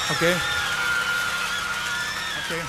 Okay. Okay.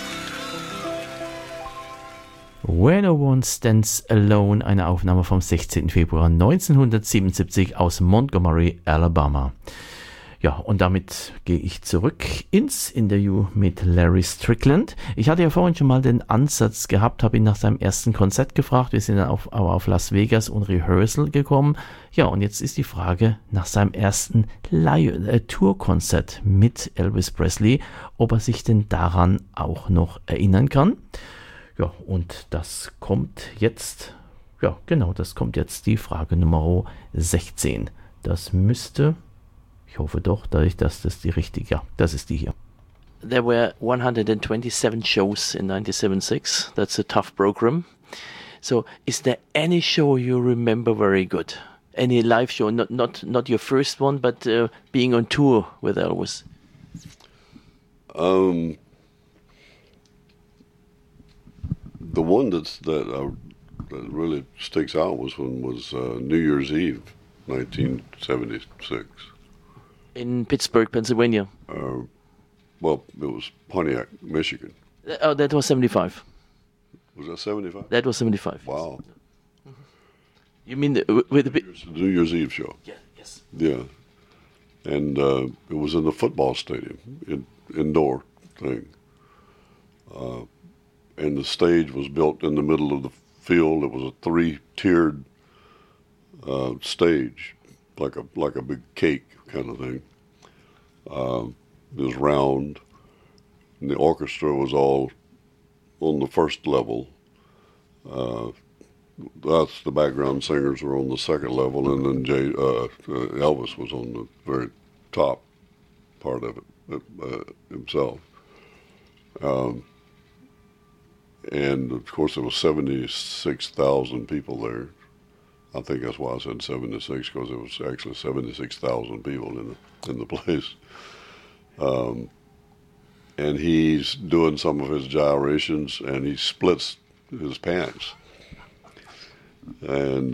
Where No One Stands Alone, eine Aufnahme vom 16. Februar 1977 aus Montgomery, Alabama. Ja, und damit gehe ich zurück ins Interview mit Larry Strickland. Ich hatte ja vorhin schon mal den Ansatz gehabt, habe ihn nach seinem ersten Konzert gefragt. Wir sind dann aber auf Las Vegas und Rehearsal gekommen. Ja, und jetzt ist die Frage nach seinem ersten Tourkonzert mit Elvis Presley, ob er sich denn daran auch noch erinnern kann. Ja, und das kommt jetzt, ja genau, das kommt jetzt die Frage Nummer 16. Das müsste... Ich hoffe doch, dass das die richtige, ja, das ist die hier. There were 127 shows in 97.6. That's a tough program. So, is there any show you remember very good? Any live show, not your first one, but being on tour with Elvis? The one that really sticks out was New Year's Eve, 1976. In Pittsburgh, Pennsylvania. Well, it was Pontiac, Michigan. Oh, that was 75. Was that 75? That was 75. Wow. You mean with the New Year's Eve show? Yeah. Yes. Yeah. And it was in the football stadium, indoor thing. And the stage was built in the middle of the field. It was a 3-tiered stage, like a big cake kind of thing. It was round, and the orchestra was all on the first level. That's the background singers were on the second level, and then Elvis was on the very top part of it himself. And of course, there was 76,000 people there. I think that's why I said 76, because it was actually 76,000 people in the place. And he's doing some of his gyrations, and he splits his pants. And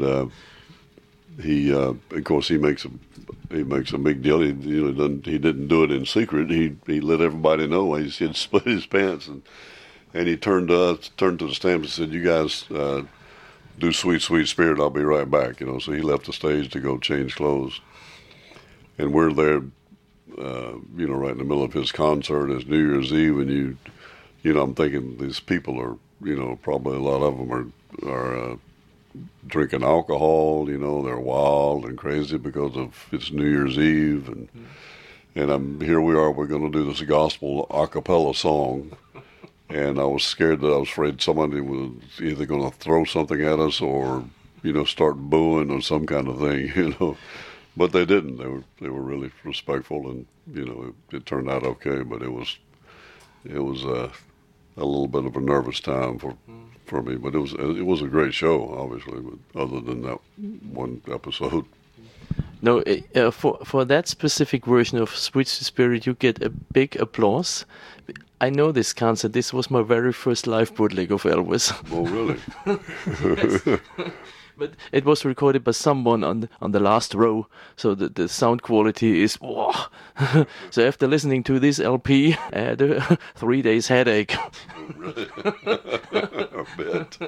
of course, he makes a big deal. He didn't do it in secret. He let everybody know he had split his pants, and he turned to the stamp and said, "You guys do Sweet Sweet Spirit, I'll be right back." So he left the stage to go change clothes, and we're there, right in the middle of his concert. It's New Year's Eve, and I'm thinking these people are, probably a lot of them are drinking alcohol. They're wild and crazy because of it's New Year's Eve, and here we are. We're going to do this gospel a cappella song. And I was scared that I was afraid somebody was either going to throw something at us or, start booing or some kind of thing, But they didn't. They were really respectful, and it turned out okay. But it was a little bit of a nervous time for me. But it was a great show, obviously. But other than that one episode. No, for that specific version of Sweet Spirit, you get a big applause. I know this concert. This was my very first live bootleg of Elvis. Oh, really? Yes. But it was recorded by someone on the last row, so the sound quality is wow. So after listening to this LP, I had a 3 days headache. Oh, really? I bet.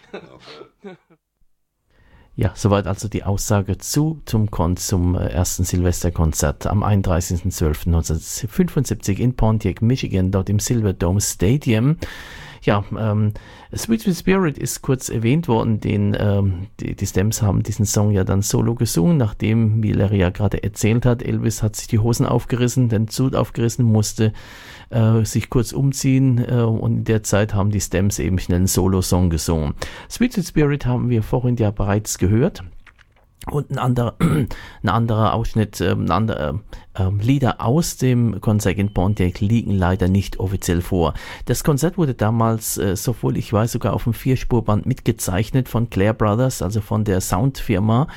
Ja, soweit also die Aussage zum ersten Silvesterkonzert am 31.12.1975 in Pontiac, Michigan, dort im Silverdome Stadium. Ja, Sweet Sweet Spirit ist kurz erwähnt worden, die Stems haben diesen Song ja dann solo gesungen, nachdem, wie Larry ja gerade erzählt hat, Elvis hat sich die Hosen aufgerissen, den Suit aufgerissen, musste sich kurz umziehen und in der Zeit haben die Stems eben schnell einen Solo-Song gesungen. Sweet Sweet Spirit haben wir vorhin ja bereits gehört. Und ein anderer Ausschnitt, Lieder aus dem Konzert in Pontiac liegen leider nicht offiziell vor. Das Konzert wurde damals, sowohl ich weiß, sogar auf dem 4-Spurband mitgezeichnet von Clair Brothers, also von der Soundfirma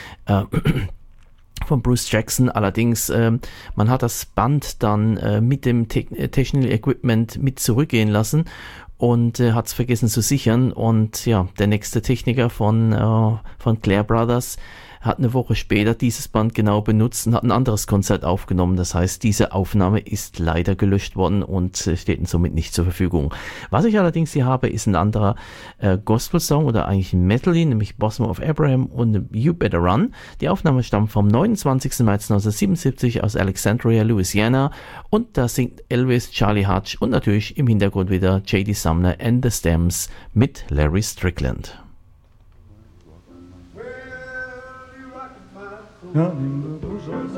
von Bruce Jackson. Allerdings, man hat das Band dann mit dem Technical Equipment mit zurückgehen lassen und hat es vergessen zu sichern. Und ja, der nächste Techniker von Clair Brothers hat eine Woche später dieses Band genau benutzt und hat ein anderes Konzert aufgenommen. Das heißt, diese Aufnahme ist leider gelöscht worden und steht somit nicht zur Verfügung. Was ich allerdings hier habe, ist ein anderer Gospel-Song oder eigentlich ein Medley, nämlich Bosom of Abraham und You Better Run. Die Aufnahme stammt vom 29. März 1977 aus Alexandria, Louisiana, und da singt Elvis, Charlie Hutch und natürlich im Hintergrund wieder J.D. Sumner and the Stems mit Larry Strickland.